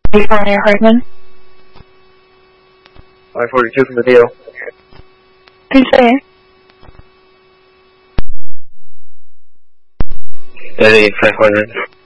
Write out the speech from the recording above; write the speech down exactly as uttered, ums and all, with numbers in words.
California Hartman. five forty-two from the deal. Please say. Eddie, five hundred.